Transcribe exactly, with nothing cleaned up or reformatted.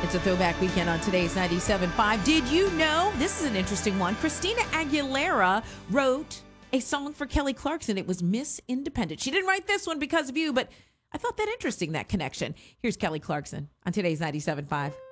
It's a throwback weekend on today's ninety-seven point five. Did you know? This is an interesting one. Christina Aguilera wrote a song for Kelly Clarkson. It was Miss Independent. She didn't write this one because of you, but I thought that interesting, that connection. Here's Kelly Clarkson on today's ninety-seven point five.